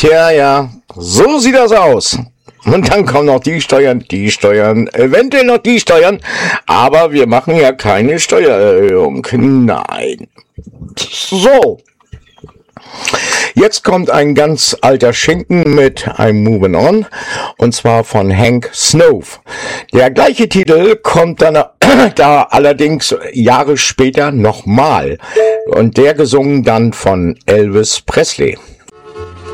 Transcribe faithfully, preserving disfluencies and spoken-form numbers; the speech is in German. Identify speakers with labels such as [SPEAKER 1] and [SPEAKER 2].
[SPEAKER 1] Tja, ja, so sieht das aus. Und dann kommen noch die Steuern, die Steuern, eventuell noch die Steuern. Aber wir machen ja keine Steuererhöhung. Nein. So. Jetzt kommt ein ganz alter Schinken mit I'm Moving On, und zwar von Hank Snow. Der gleiche Titel kommt dann da allerdings Jahre später nochmal, und der gesungen dann von Elvis Presley.